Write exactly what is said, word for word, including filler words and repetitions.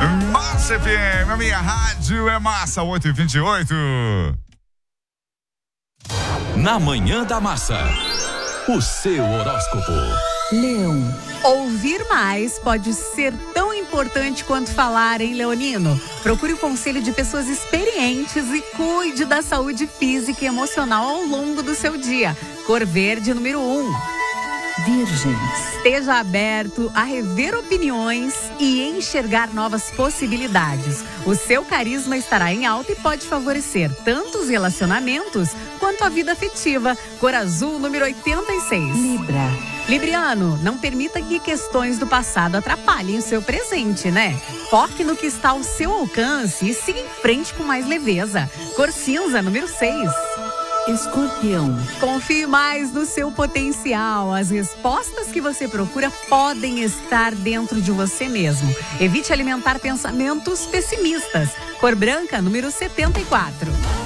Massa F M, a minha rádio é massa, oito e vinte e oito. Na Manhã da Massa, o seu horóscopo. Leão. Ouvir mais pode ser tão importante quanto falar, hein, leonino? Procure o conselho de pessoas experientes e cuide da saúde física e emocional ao longo do seu dia. Cor verde número um. Virgem. Esteja aberto a rever opiniões e enxergar novas possibilidades. O seu carisma estará em alta e pode favorecer tanto os relacionamentos quanto a vida afetiva. Cor azul número oitenta e seis. Libra. Libriano, não permita que questões do passado atrapalhem o seu presente, né? Foque no que está ao seu alcance e siga em frente com mais leveza. Cor cinza número seis. Escorpião. Confie mais no seu potencial. As respostas que você procura podem estar dentro de você mesmo. Evite alimentar pensamentos pessimistas. Cor branca, número setenta e quatro.